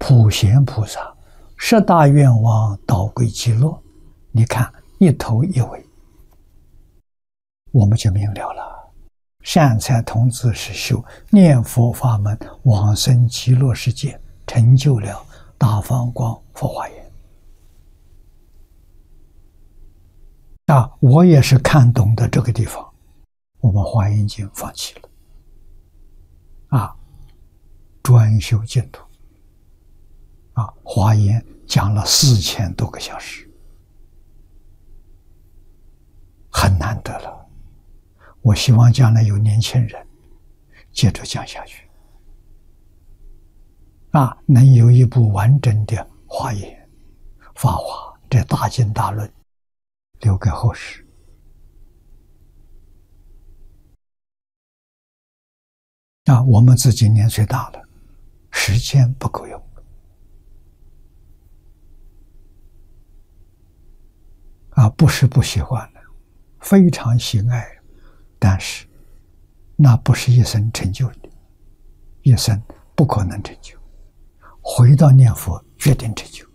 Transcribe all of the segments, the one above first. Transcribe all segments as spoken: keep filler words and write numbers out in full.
普贤菩萨十大愿望导归极乐，你看一头一尾，我们就明了了。善财童子是修念佛法门往生极乐世界，成就了大放光佛华严。啊，我也是看懂的这个地方，我们华严经放弃了。啊，专修净土。啊，华严讲了四千多个小时，很难得了。我希望将来有年轻人接着讲下去，啊，能有一部完整的华严、法华这大经大论留给后世。啊，我们自己年岁大了，时间不够用。啊，不是不喜欢的，非常喜爱，但是那不是一生成就的，一生不可能成就。回到念佛，决定成就。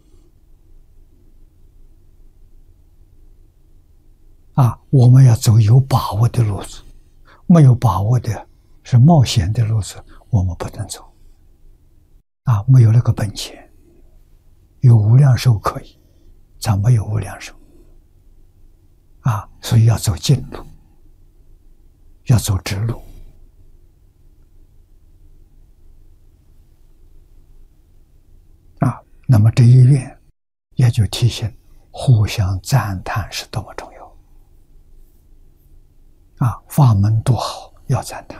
啊，我们要走有把握的路子，没有把握的是冒险的路子，我们不能走。啊，没有那个本钱，有无量寿可以，咱没有无量寿。啊，所以要走近路，要走直路。啊，那么这一愿也就提醒互相赞叹是多么重要。啊，法门多好，要赞叹。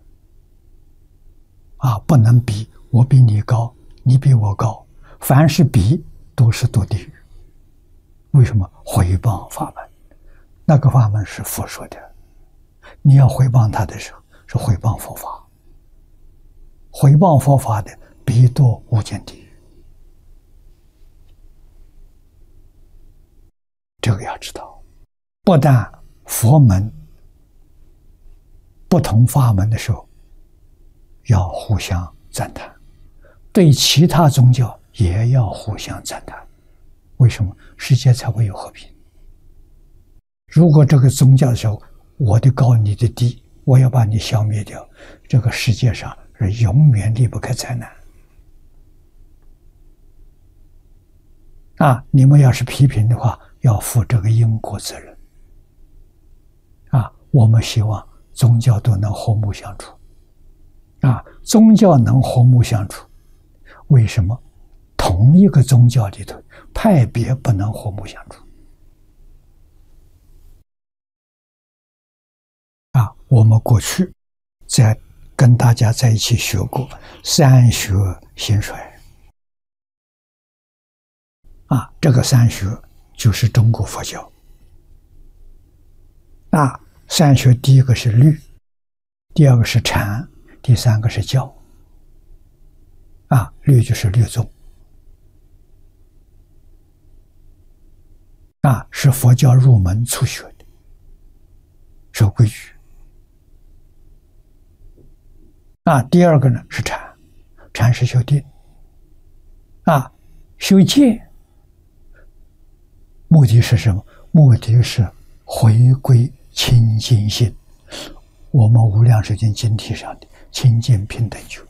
啊，不能比，我比你高，你比我高，凡是比都是堕地狱。为什么？毁谤法门。那个法门是佛说的，你要毁谤他的时候，是毁谤佛法。毁谤佛法的，必堕无间地狱。这个要知道，不但佛门不同法门的时候要互相赞叹，对其他宗教也要互相赞叹。为什么？世界才会有和平。如果这个宗教的时候，我的高你的低，我要把你消灭掉，这个世界上是永远离不开灾难。啊，你们要是批评的话，要负这个因果责任。啊，我们希望宗教都能和睦相处。啊，宗教能和睦相处，为什么同一个宗教里头派别不能和睦相处？啊，我们过去在跟大家在一起学过三学兴衰。啊，这个三学就是中国佛教。啊，三学第一个是律，第二个是禅，第三个是教。啊，律就是律宗。啊，是佛教入门初学的，守规矩。啊，第二个呢是禅，禅是修定。啊，修戒，目的是什么？目的是回归清净心。我们无量寿经经题上的清净平等觉。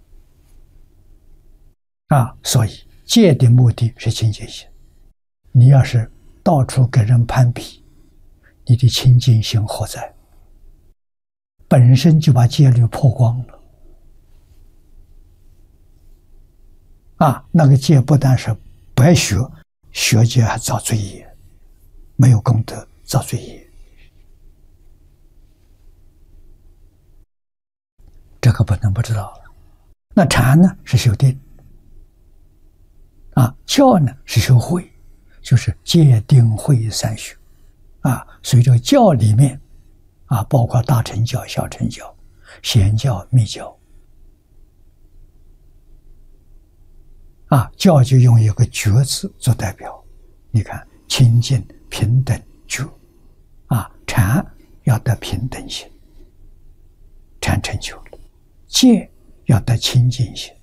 啊，所以戒的目的是清净心。你要是到处跟人攀比，你的清净心何在？本身就把戒律破光了。啊，那个戒不但是白学，学戒还造罪业，没有功德造罪业。这个不能不知道了。那禅呢是修定。啊，教呢是修慧，就是戒定慧三学。啊，所以这个教里面啊，包括大乘教、小乘教、显教、密教。啊，教就用一个觉字做代表。你看，清净平等觉。啊，禅要得平等心，禅成就了；戒要得清净心，